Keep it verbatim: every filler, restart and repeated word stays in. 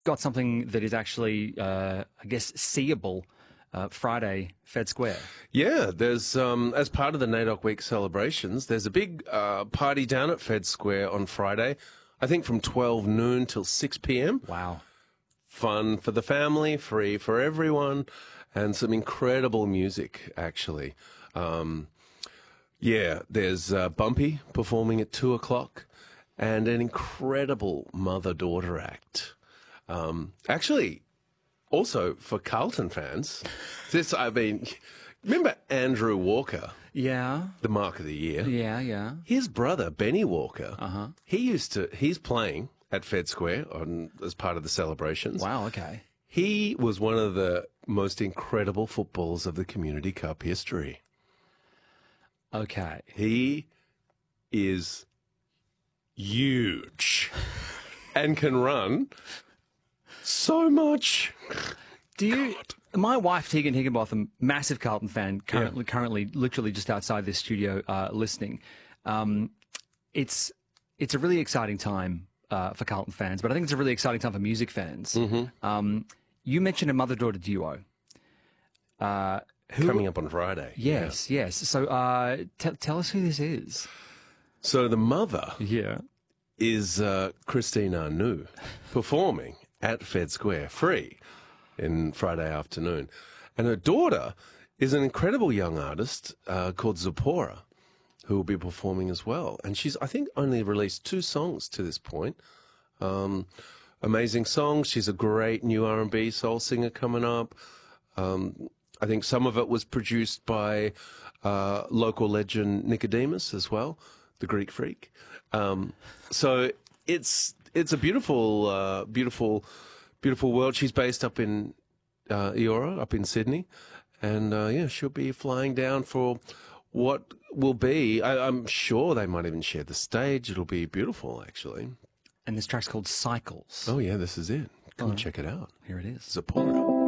got something that is actually, uh, I guess, seeable uh, Friday, Fed Square. Yeah, there's, um, as part of the NAIDOC Week celebrations, there's a big uh, party down at Fed Square on Friday, I think from twelve noon till six p.m. Wow. Fun for the family, free for everyone, and some incredible music, actually. Um, yeah, there's uh, Bumpy performing at two o'clock, and an incredible mother-daughter act. Um, actually, also for Carlton fans, this, I mean, remember Andrew Walker, Yeah. the Mark of the Year? Yeah, yeah. His brother, Benny Walker, Uh-huh. he used to, he's playing at Fed Square on, as part of the celebrations. Wow, okay. He was one of the most incredible footballers of the Community Cup history. Okay. He is huge and can run so much. Do you? My wife Tegan Higginbotham, massive Carlton fan, currently, currently, literally just outside this studio, uh, listening. Um, it's it's a really exciting time uh, for Carlton fans, but I think it's a really exciting time for music fans. Mm-hmm. Um, you mentioned a mother-daughter duo. Uh, who, Coming up on Friday. Yes, Yeah. yes. So uh, t- tell us who this is. So the mother Yeah. is uh, Christine Arnoux performing at Fed Square free in Friday afternoon. And her daughter is an incredible young artist uh, called Zipporah, who will be performing as well. And she's, I think, only released two songs to this point. Um, amazing songs. She's a great new R and B soul singer coming up. Um, I think some of it was produced by uh, local legend Nicodemus as well, the Greek Freak. Um, so it's it's a beautiful, uh, beautiful, beautiful world. She's based up in uh, Eora, up in Sydney, and uh, yeah, she'll be flying down for what will be. I, I'm sure they might even share the stage. It'll be beautiful, actually. And this track's called Cycles. Oh yeah, this is it. Come and check it out. Here it is. Zipporah.